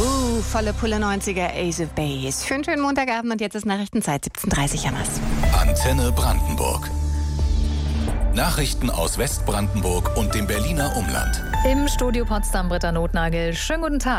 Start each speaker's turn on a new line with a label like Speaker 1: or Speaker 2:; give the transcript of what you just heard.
Speaker 1: Volle Pulle 90er, Ace of Base. Schönen Montagabend und jetzt ist Nachrichtenzeit, 17:30 Hamas.
Speaker 2: Antenne Brandenburg. Nachrichten aus Westbrandenburg und dem Berliner Umland.
Speaker 3: Im Studio Potsdam Britta Notnagel. Schönen guten Tag.